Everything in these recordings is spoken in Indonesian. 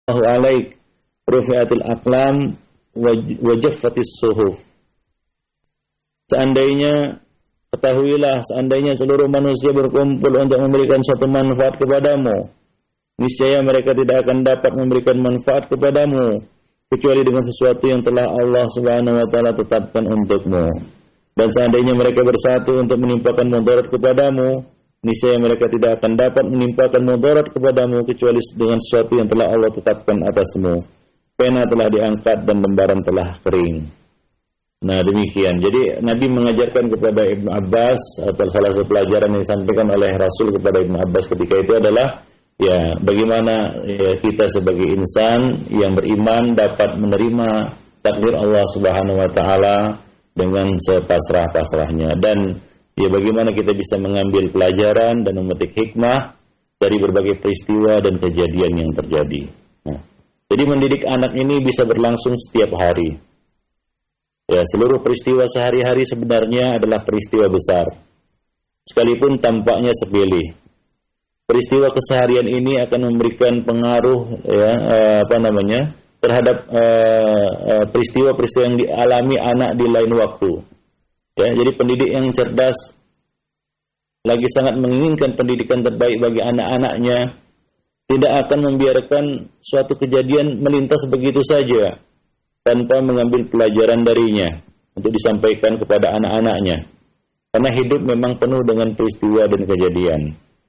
alaik rufi'atil aqlam wa jaffatis suhuf. Ketahuilah, seandainya seluruh manusia berkumpul untuk memberikan suatu manfaat kepadamu, niscaya mereka tidak akan dapat memberikan manfaat kepadamu kecuali dengan sesuatu yang telah Allah Subhanahu wa taala tetapkan untukmu. Dan seandainya mereka bersatu untuk menimpakan mudarat kepadamu, niscaya mereka tidak akan dapat menimpakan mudarat kepadamu kecuali dengan sesuatu yang telah Allah tetapkan atasmu. Pena telah diangkat dan lembaran telah kering. Nah, demikian. Jadi Nabi mengajarkan kepada Ibnu Abbas, atau salah satu pelajaran yang disampaikan oleh Rasul kepada Ibnu Abbas ketika itu adalah bagaimana kita sebagai insan yang beriman dapat menerima takdir Allah Subhanahu wa taala dengan sepasrah-pasrahnya, dan bagaimana kita bisa mengambil pelajaran dan memetik hikmah dari berbagai peristiwa dan kejadian yang terjadi. Nah, jadi mendidik anak ini bisa berlangsung setiap hari. Seluruh peristiwa sehari-hari sebenarnya adalah peristiwa besar, sekalipun tampaknya sepele. Peristiwa keseharian ini akan memberikan pengaruh terhadap peristiwa-peristiwa yang dialami anak di lain waktu. Jadi pendidik yang cerdas lagi sangat menginginkan pendidikan terbaik bagi anak-anaknya, tidak akan membiarkan suatu kejadian melintas begitu saja tanpa mengambil pelajaran darinya untuk disampaikan kepada anak-anaknya. Karena hidup memang penuh dengan peristiwa dan kejadian.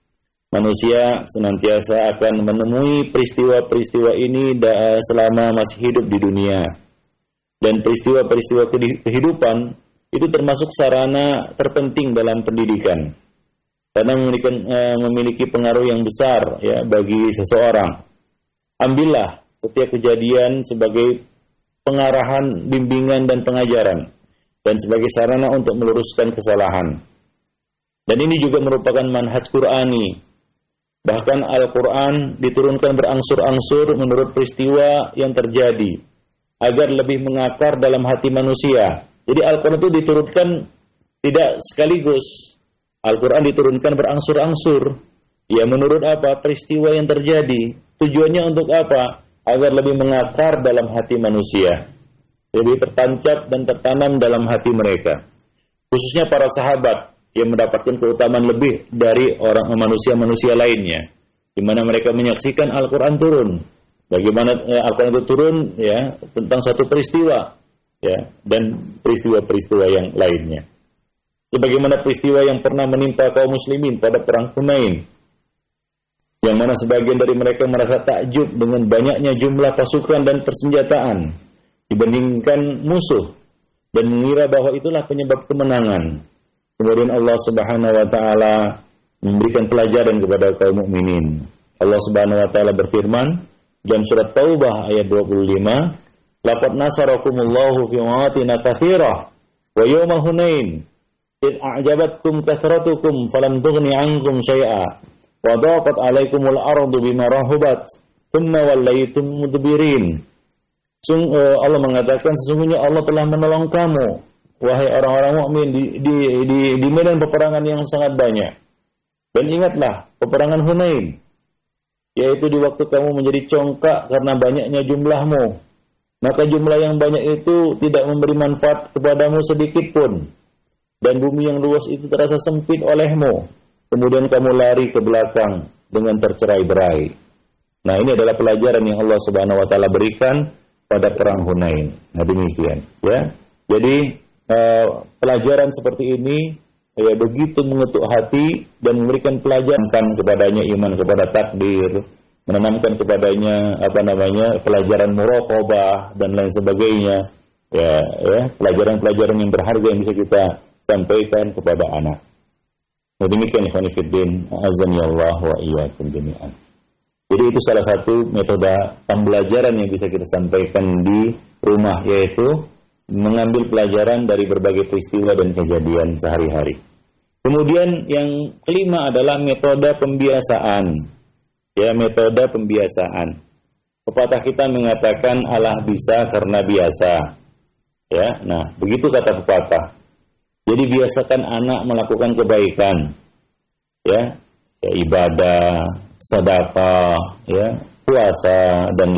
Manusia senantiasa akan menemui peristiwa-peristiwa ini selama masih hidup di dunia. Dan peristiwa-peristiwa kehidupan itu termasuk sarana terpenting dalam pendidikan. Karena memiliki pengaruh yang besar bagi seseorang. Ambillah setiap kejadian sebagai pengarahan, bimbingan dan pengajaran, dan sebagai sarana untuk meluruskan kesalahan. Dan ini juga merupakan manhaj Qur'ani. Bahkan Al-Quran diturunkan berangsur-angsur menurut peristiwa yang terjadi, agar lebih mengakar dalam hati manusia. Jadi Al-Quran itu diturunkan tidak sekaligus. Al-Quran diturunkan berangsur-angsur. Menurut apa? Peristiwa yang terjadi. Tujuannya untuk apa? Agar lebih mengakar dalam hati manusia, lebih tertancap dan tertanam dalam hati mereka. Khususnya para sahabat yang mendapatkan keutamaan lebih dari orang manusia-manusia lainnya, di mana mereka menyaksikan Al-Quran turun. Bagaimana Al-Quran itu turun tentang satu peristiwa dan peristiwa-peristiwa yang lainnya. Sebagaimana peristiwa yang pernah menimpa kaum muslimin pada perang Hunain, yang mana sebagian dari mereka merasa takjub dengan banyaknya jumlah pasukan dan persenjataan dibandingkan musuh, dan mengira bahwa itulah penyebab kemenangan. Kemudian Allah Subhanahu wa taala memberikan pelajaran kepada kaum mukminin. Allah Subhanahu wa taala berfirman dalam surat Taubah ayat 25, "Laqad nasarakumullahu fi mawatin katsirah wa yawma Hunain id a'jabatkum kathratukum falam tughni 'ankum syai'a wa daqat 'alaikumul ardu bima rahabat thumma wallaytum mudbirin." Allah mengatakan, sesungguhnya Allah telah menolong kamu, wahai orang-orang mukmin, di medan peperangan yang sangat banyak. Dan ingatlah peperangan Hunain, yaitu di waktu kamu menjadi congkak karena banyaknya jumlahmu. Maka jumlah yang banyak itu tidak memberi manfaat kepadamu sedikit pun, dan bumi yang luas itu terasa sempit olehmu. Kemudian kamu lari ke belakang dengan tercerai-berai. Nah, ini adalah pelajaran yang Allah Subhanahu wa taala berikan pada perang Hunain. Nah, demikian Jadi pelajaran seperti ini begitu mengetuk hati dan memberikan pelajaran kepadanya iman kepada takdir, menanamkan kepadanya pelajaran muraqabah dan lain sebagainya. Pelajaran-pelajaran yang berharga yang bisa kita sampaikan kepada anak. Nah, demikian ikhwan fillah, azan ya Allah wa iyyakum jami'an. Jadi itu salah satu metode pembelajaran yang bisa kita sampaikan di rumah, yaitu mengambil pelajaran dari berbagai peristiwa dan kejadian sehari-hari. Kemudian yang kelima adalah metode pembiasaan. Metode pembiasaan. Pepatah kita mengatakan Allah bisa karena biasa. Nah, begitu kata pepatah. Jadi biasakan anak melakukan kebaikan. Ibadah, sedekah, puasa dan